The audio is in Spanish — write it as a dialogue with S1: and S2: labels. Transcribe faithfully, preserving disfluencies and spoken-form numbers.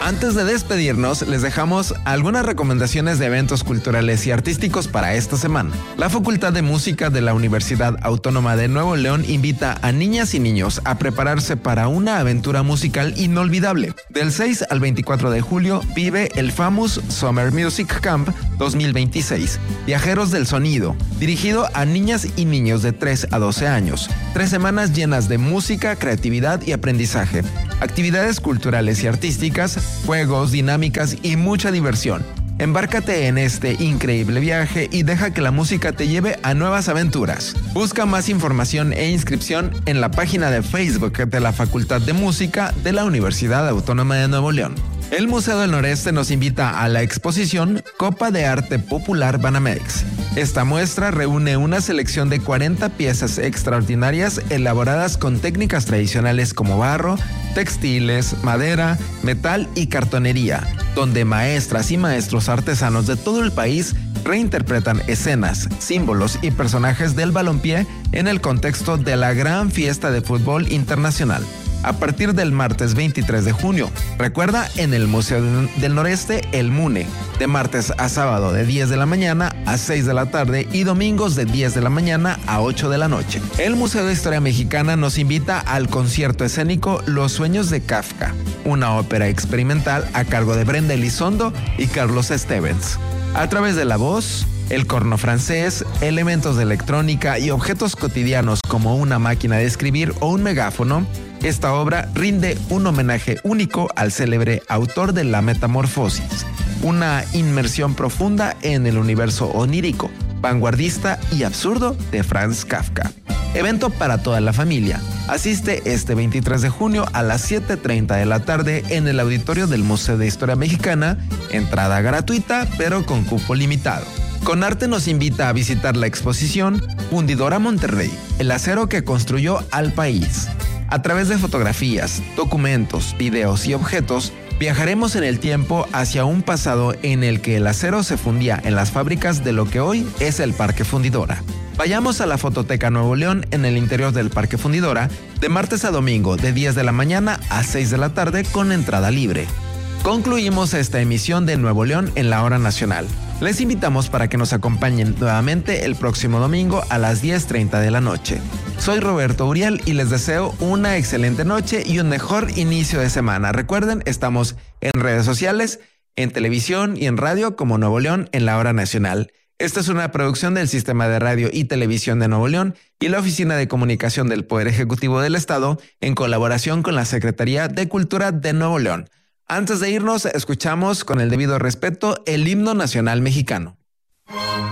S1: Antes de despedirnos, les dejamos algunas recomendaciones de eventos culturales y artísticos para esta semana. La Facultad de Música de la Universidad Autónoma de Nuevo León invita a niñas y niños a prepararse para una aventura musical inolvidable. Del seis al veinticuatro de julio vive el Famous Summer Music Camp dos mil veintiséis, Viajeros del Sonido, dirigido a niñas y niños de tres a doce años. Tres semanas llenas de música, creatividad y aprendizaje, actividades culturales y artísticas, juegos, dinámicas y mucha diversión. Embárcate en este increíble viaje y deja que la música te lleve a nuevas aventuras. Busca más información e inscripción en la página de Facebook de la Facultad de Música de la Universidad Autónoma de Nuevo León. El Museo del Noreste nos invita a la exposición Copa de Arte Popular Banamex. Esta muestra reúne una selección de cuarenta piezas extraordinarias elaboradas con técnicas tradicionales como barro, textiles, madera, metal y cartonería, donde maestras y maestros artesanos de todo el país reinterpretan escenas, símbolos y personajes del balompié en el contexto de la gran fiesta de fútbol internacional. A partir del martes veintitrés de junio, recuerda en el Museo del Noreste el MUNE, de martes a sábado de diez de la mañana a seis de la tarde y domingos de diez de la mañana a ocho de la noche. El Museo de Historia Mexicana nos invita al concierto escénico Los Sueños de Kafka, una ópera experimental a cargo de Brenda Elizondo y Carlos Stevens. A través de la voz, el corno francés, elementos de electrónica y objetos cotidianos como una máquina de escribir o un megáfono, esta obra rinde un homenaje único al célebre autor de La Metamorfosis, una inmersión profunda en el universo onírico, vanguardista y absurdo de Franz Kafka. Evento para toda la familia. Asiste este veintitrés de junio a las siete treinta de la tarde en el auditorio del Museo de Historia Mexicana, entrada gratuita pero con cupo limitado. Conarte nos invita a visitar la exposición Fundidora Monterrey, el acero que construyó al país. A través de fotografías, documentos, videos y objetos, viajaremos en el tiempo hacia un pasado en el que el acero se fundía en las fábricas de lo que hoy es el Parque Fundidora. Vayamos a la Fototeca Nuevo León en el interior del Parque Fundidora de martes a domingo de diez de la mañana a seis de la tarde con entrada libre. Concluimos esta emisión de Nuevo León en la Hora Nacional. Les invitamos para que nos acompañen nuevamente el próximo domingo a las diez treinta de la noche. Soy Roberto Uriel y les deseo una excelente noche y un mejor inicio de semana. Recuerden, estamos en redes sociales, en televisión y en radio como Nuevo León en la Hora Nacional. Esta es una producción del Sistema de Radio y Televisión de Nuevo León y la Oficina de Comunicación del Poder Ejecutivo del Estado en colaboración con la Secretaría de Cultura de Nuevo León. Antes de irnos, escuchamos con el debido respeto el himno nacional mexicano.